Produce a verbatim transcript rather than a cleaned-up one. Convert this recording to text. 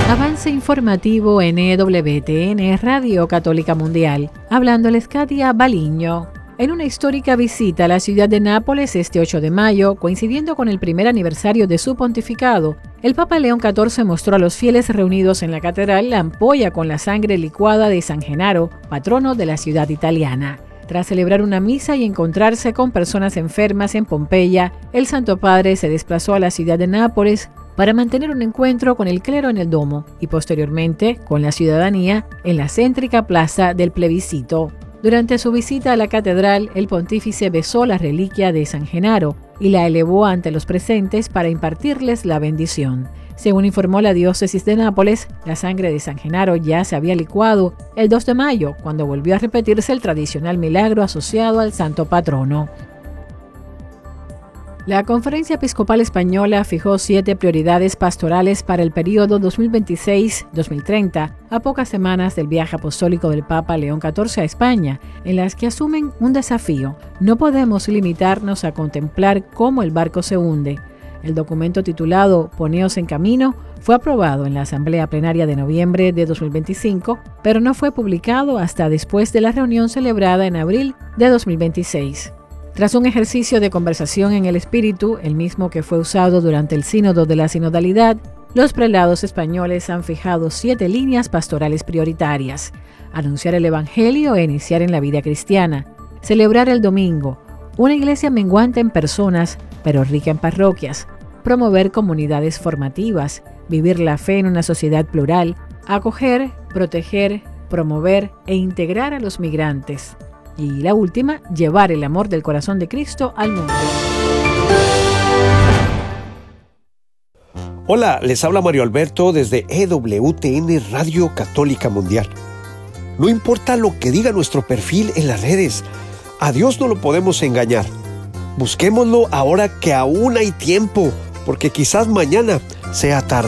Avance informativo en E W T N Radio Católica Mundial. Hablándoles Katia Baliño. En una histórica visita a la ciudad de Nápoles este ocho de mayo, coincidiendo con el primer aniversario de su pontificado, el Papa León catorce mostró a los fieles reunidos en la catedral la ampolla con la sangre licuada de San Genaro, patrono de la ciudad italiana. Tras celebrar una misa y encontrarse con personas enfermas en Pompeya, el Santo Padre se desplazó a la ciudad de Nápoles para mantener un encuentro con el clero en el Domo y posteriormente con la ciudadanía en la céntrica plaza del Plebiscito. Durante su visita a la catedral, el pontífice besó la reliquia de San Genaro y la elevó ante los presentes para impartirles la bendición. Según informó la diócesis de Nápoles, la sangre de San Genaro ya se había licuado el dos de mayo, cuando volvió a repetirse el tradicional milagro asociado al santo patrono. La Conferencia Episcopal Española fijó siete prioridades pastorales para el período dos mil veintiséis a dos mil treinta, a pocas semanas del viaje apostólico del Papa León catorce a España, en las que asumen un desafío. No podemos limitarnos a contemplar cómo el barco se hunde. El documento titulado Poneos en Camino fue aprobado en la Asamblea Plenaria de noviembre de dos mil veinticinco, pero no fue publicado hasta después de la reunión celebrada en abril de dos mil veintiséis. Tras un ejercicio de conversación en el espíritu, el mismo que fue usado durante el Sínodo de la Sinodalidad, los prelados españoles han fijado siete líneas pastorales prioritarias: anunciar el Evangelio e iniciar en la vida cristiana, celebrar el domingo, una iglesia menguante en personas, pero rica en parroquias, promover comunidades formativas, vivir la fe en una sociedad plural, acoger, proteger, promover e integrar a los migrantes. Y la última, llevar el amor del corazón de Cristo al mundo. Hola, les habla Mario Alberto desde E W T N Radio Católica Mundial. No importa lo que diga nuestro perfil en las redes, a Dios no lo podemos engañar. Busquémoslo ahora que aún hay tiempo, porque quizás mañana sea tarde.